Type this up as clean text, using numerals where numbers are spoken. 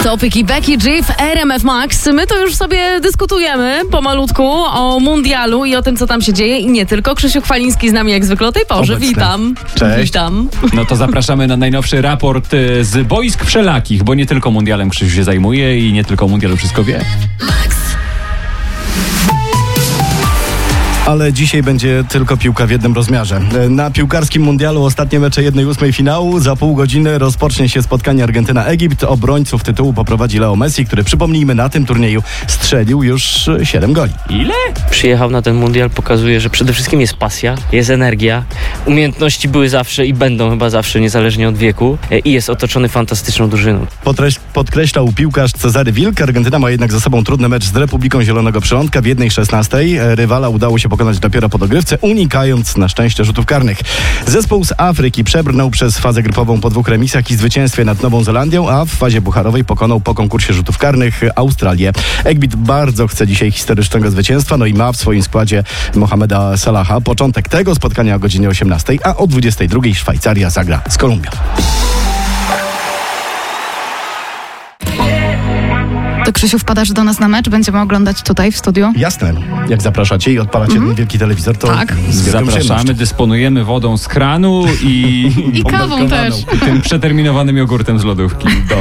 Topic i Becky G w RMF Max. My to już sobie dyskutujemy pomalutku o mundialu i o tym, co tam się dzieje. I nie tylko. Krzysiu Chwaliński z nami jak zwykle o tej porze. Obecny. Witam. Cześć. Witam. No to zapraszamy na najnowszy raport z boisk wszelakich, bo nie tylko mundialem Krzysiu się zajmuje i nie tylko o mundialu wszystko wie. Ale dzisiaj będzie tylko piłka w jednym rozmiarze. Na piłkarskim mundialu ostatnie mecze 1/8 finału. Za pół godziny rozpocznie się spotkanie Argentyna-Egipt. Obrońców tytułu poprowadzi Leo Messi, który, przypomnijmy, na tym turnieju strzelił już 7 goli. Ile? Przyjechał na ten mundial, pokazuje, że przede wszystkim jest pasja, jest energia. Umiejętności były zawsze i będą chyba zawsze, niezależnie od wieku. I jest otoczony fantastyczną drużyną. Podkreślał piłkarz Cezary Wilk. Argentyna ma jednak za sobą trudny mecz z Republiką Zielonego Przylądka w 1/16. Rywala udało się pokonać dopiero po dogrywce, unikając na szczęście rzutów karnych. Zespół z Afryki przebrnął przez fazę grupową po 2 remisach i zwycięstwie nad Nową Zelandią, a w fazie pucharowej pokonał po konkursie rzutów karnych Australię. Egipt bardzo chce dzisiaj historycznego zwycięstwa, no i ma w swoim składzie Mohameda Salaha. Początek tego spotkania o godzinie 18, a o 22 Szwajcaria zagra z Kolumbią. To Krzysiu, wpadasz do nas na mecz? Będziemy oglądać tutaj w studiu? Jasne, jak zapraszacie i odpalacie ten wielki telewizor, to Tak. z wielką Zapraszamy, przyjemnością. dysponujemy wodą z kranu i I kawą też. i tym przeterminowanym jogurtem z lodówki.